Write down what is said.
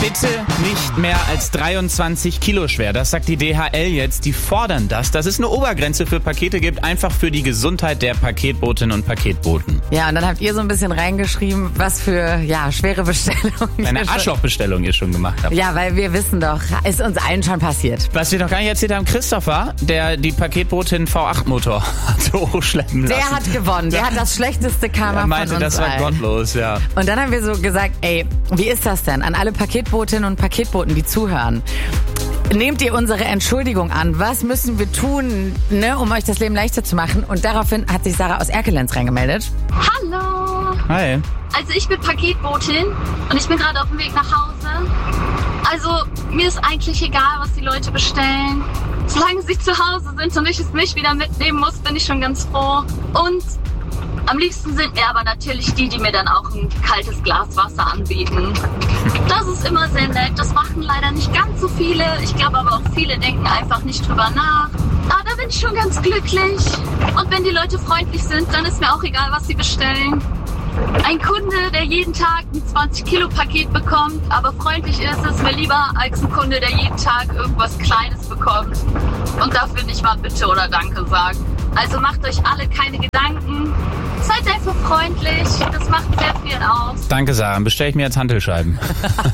Bitte nicht mehr als 23 Kilo schwer. Das sagt die DHL jetzt. Die fordern das, dass es eine Obergrenze für Pakete gibt, einfach für die Gesundheit der Paketbotinnen und Paketboten. Ja, und dann habt ihr so ein bisschen reingeschrieben, was für schwere Bestellungen. Eine Arschlochbestellung ihr schon gemacht habt. Ja, weil wir wissen doch, ist uns allen schon passiert. Was wir noch gar nicht erzählt haben, Christopher, der die Paketbotin V8-Motor hat so hochschleppen lassen. Der hat gewonnen. Der hat das schlechteste Karma Er meinte, von uns das war allen. gottlos, ja. Und dann haben wir so gesagt, ey, wie ist das denn? An alle Paketbotinnen und Paketboten, die zuhören. Nehmt ihr unsere Entschuldigung an? Was müssen wir tun, um euch das Leben leichter zu machen? Und daraufhin hat sich Sarah aus Erkelenz reingemeldet. Hallo! Hi. Also ich bin Paketbotin und ich bin gerade auf dem Weg nach Hause. Also mir ist eigentlich egal, was die Leute bestellen. Solange sie zu Hause sind und ich es nicht wieder mitnehmen muss, bin ich schon ganz froh. Und am liebsten sind mir aber natürlich die mir dann auch ein kaltes Glas Wasser anbieten. Das ist immer sehr nett. Das machen leider nicht ganz so viele. Ich glaube aber auch viele denken einfach nicht drüber nach. Aber da bin ich schon ganz glücklich. Und wenn die Leute freundlich sind, dann ist mir auch egal, was sie bestellen. Ein Kunde, der jeden Tag ein 20-Kilo-Paket bekommt, aber freundlich ist mir lieber als ein Kunde, der jeden Tag irgendwas Kleines bekommt und dafür nicht mal Bitte oder Danke sagt. Also macht euch alle keine Gedanken. Seid einfach freundlich. Das macht sehr viel aus. Danke, Sarah. Bestelle ich mir jetzt Hantelscheiben.